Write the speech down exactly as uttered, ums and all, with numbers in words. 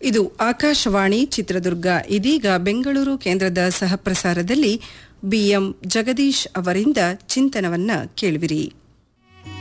ಇದು ಆಕಾಶವಾಣಿ ಚಿತ್ರದುರ್ಗ. ಇದೀಗ ಬೆಂಗಳೂರು ಕೇಂದ್ರದ ಸಹಪ್ರಸಾರದಲ್ಲಿ ಬಿಎಂ ಜಗದೀಶ್ ಅವರಿಂದ ಚಿಂತನವನ್ನ ಕೇಳುವಿರಿ.